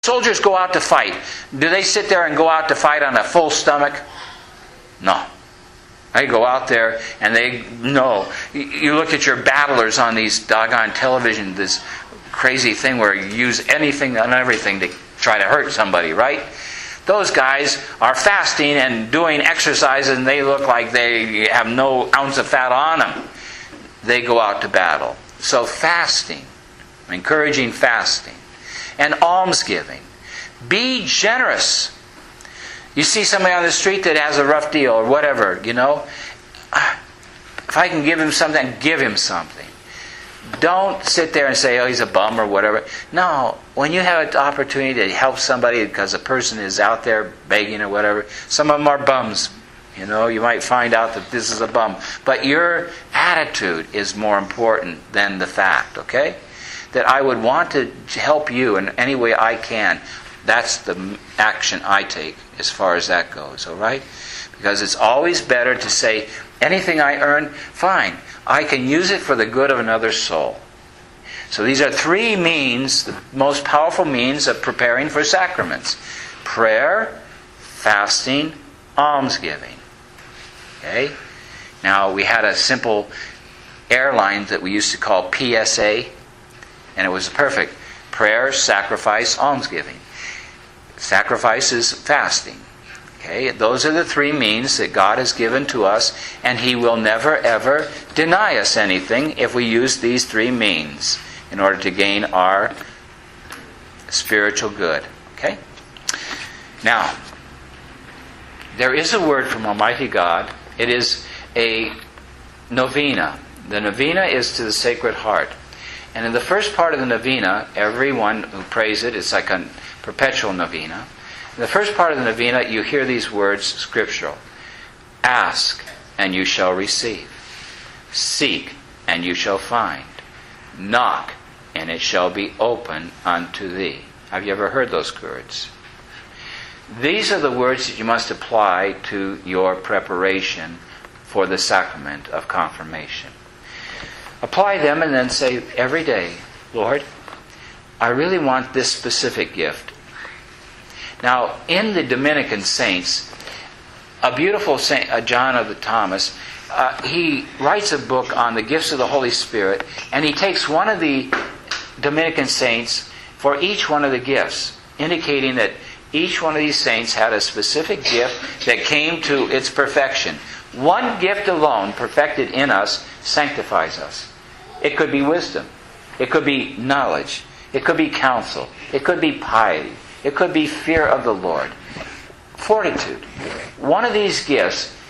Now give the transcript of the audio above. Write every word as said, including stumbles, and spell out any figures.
Soldiers go out to fight. Do they sit there and go out to fight on a full stomach? No. They go out there and they know. You look at your battlers on these doggone television, this crazy thing where you use anything and everything to try to hurt somebody, right? Those guys are fasting and doing exercises and they look like they have no ounce of fat on them. They go out to battle. So fasting, encouraging fasting, and almsgiving. Be generous. You see somebody on the street that has a rough deal or whatever, you know. If I can give him something, give him something. Don't sit there and say, oh, he's a bum or whatever. No, when you have an opportunity to help somebody because a person is out there begging or whatever, some of them are bums. You know, you might find out that this is a bum. But your attitude is more important than the fact, okay? That I would want to help you in any way I can. That's the action I take as far as that goes, all right? Because it's always better to say, anything I earn, fine. I can use it for the good of another soul. So these are three means, the most powerful means of preparing for sacraments. Prayer, fasting, almsgiving. Okay? Now, we had a simple airline that we used to call P S A, and it was perfect. Prayer, sacrifice, almsgiving. Sacrifice is fasting. Okay? Those are the three means that God has given to us, and He will never ever deny us anything if we use these three means in order to gain our spiritual good. Okay? Now, there is a word from Almighty God. It is a novena. The novena is to the Sacred Heart. And in the first part of the novena, everyone who prays it, it's like a perpetual novena. In the first part of the novena, you hear these words scriptural. Ask, and you shall receive. Seek, and you shall find. Knock, and it shall be open unto thee. Have you ever heard those words? These are the words that you must apply to your preparation for the sacrament of confirmation. Apply them and then say every day, Lord, I really want this specific gift. Now, in the Dominican saints, a beautiful Saint uh, John of the Thomas, uh, he writes a book on the gifts of the Holy Spirit, and he takes one of the Dominican saints for each one of the gifts, indicating that each one of these saints had a specific gift that came to its perfection. One gift alone, perfected in us, sanctifies us. It could be wisdom. It could be knowledge. It could be counsel. It could be piety. It could be fear of the Lord. Fortitude. One of these gifts